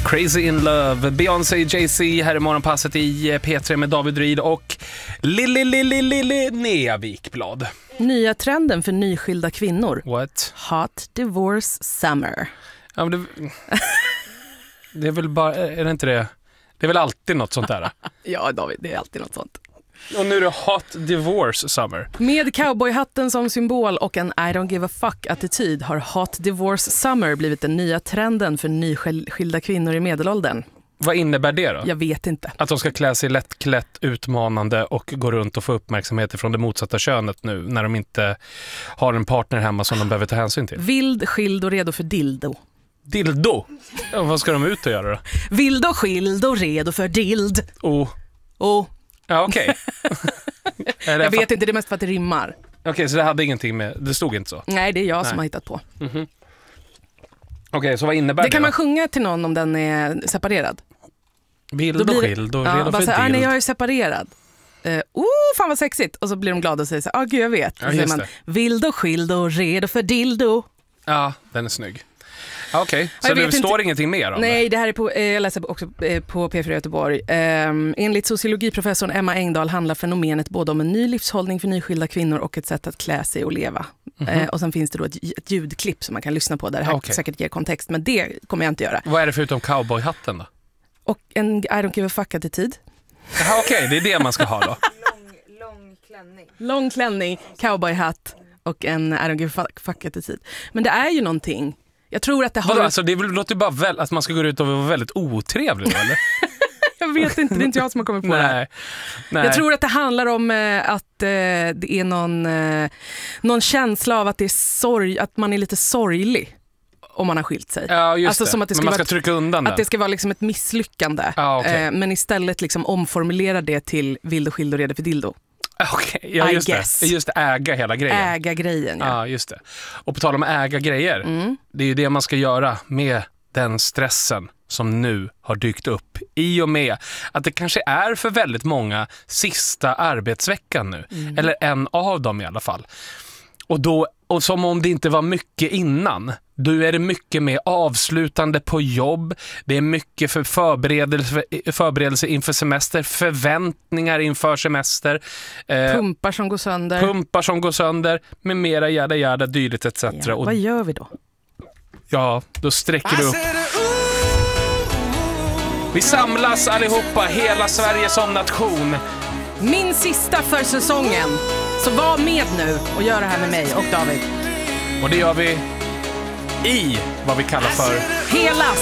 Crazy in Love, Beyoncé, Jay-Z här i morgonpasset i P3 med David Ryd och Linnea Wikblad. Nya trenden för nyskilda kvinnor. What? Hot divorce summer. Ja, men det är väl bara, är det inte det? Det är väl alltid något sånt där? Ja, David, det är alltid något sånt. Och nu är det hot divorce summer. Med cowboyhatten som symbol och en I don't give a fuck-attityd har hot divorce summer blivit den nya trenden för nyskilda kvinnor i medelåldern. Vad innebär det då? Jag vet inte. Att de ska klä sig lättklätt, utmanande och gå runt och få uppmärksamhet från det motsatta könet nu när de inte har en partner hemma som de behöver ta hänsyn till. Vild, skild och redo för dildo. Dildo? Ja, vad ska de ut och göra då? Vild och skild och redo för dild. Ja, okej. Jag vet inte, det är mest för att det rimmar. Okej, så det hade ingenting med, det stod inte så? Nej, det är jag som har hittat på. Mm-hmm. Okej, så vad innebär det? Det kan man sjunga till någon om den är separerad. Vild och skild och redo för dild. Nej, jag är separerad. Fan vad sexigt. Och så blir de glada och säger så här, gud jag vet. Ja, så säger man, vild och skild och redo för dildo. Ja, den är snygg. Okej, så det står ingenting mer om Nej, det här är på, jag läser också på P4 Göteborg. Enligt sociologiprofessorn Emma Engdahl handlar fenomenet både om en ny livshållning för nyskilda kvinnor och ett sätt att klä sig och leva. Och sen finns det då ett ljudklipp som man kan lyssna på där det här säkert ger kontext, men det kommer jag inte göra. Vad är det förutom cowboyhatten då? Och en I don't give a fuck-attityd. Jaha, okej, det är det man ska ha då. Lång klänning. Lång klänning, cowboyhatt och en I don't give a fuck-attityd. Men det är ju någonting. Jag tror att det har... Alltså, det låter ju bara väl att man ska gå ut och vara väldigt otrevlig, eller? Jag vet inte, det är inte jag som har kommit på det här. Nej. Jag tror att det handlar om att det är någon känsla av att det är att man är lite sorglig om man har skilt sig. Ja, just alltså, det. som att det ska men man ska trycka undan att det ska vara liksom ett misslyckande. Men istället liksom omformulera det till vild och skild och redo för dildo. Okej, ja, just det, äga hela grejen. Äga grejen, ja. Just det. Och på tal om äga grejer, det är ju det man ska göra med den stressen som nu har dykt upp i och med att det kanske är för väldigt många sista arbetsveckan nu. Eller en av dem i alla fall. Och som om det inte var mycket innan. Då är det mycket med avslutande på jobb. Det är mycket för förberedelse inför semester. Förväntningar inför semester. Pumpar som går sönder. Med mera jäda, dylikt etc. Ja, vad gör vi då? Ja, då sträcker du upp. Vi samlas allihopa, hela Sverige som nation. Min sista för säsongen. Så var med nu och gör det här med mig och David. Och det gör vi i vad vi kallar för hela